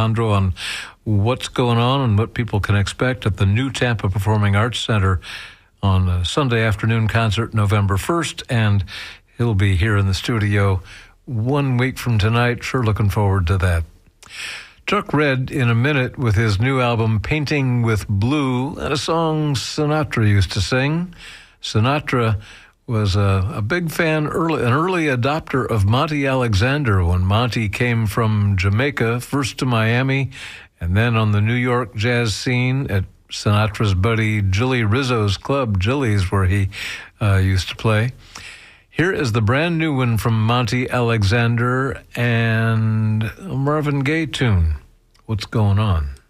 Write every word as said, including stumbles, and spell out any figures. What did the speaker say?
Alejandro on what's going on and what people can expect at the New Tampa Performing Arts Center on a Sunday afternoon concert November first, and he'll be here in the studio one week from tonight. Sure looking forward to that. Chuck Red in a minute with his new album Painting with Blue, and a song Sinatra used to sing. Sinatra was a, a big fan, early, an early adopter of Monty Alexander when Monty came from Jamaica, first to Miami, and then on the New York jazz scene at Sinatra's buddy Jilly Rizzo's club, Jilly's, where he uh, used to play. Here is the brand new one from Monty Alexander and a Marvin Gaye tune, What's Going On?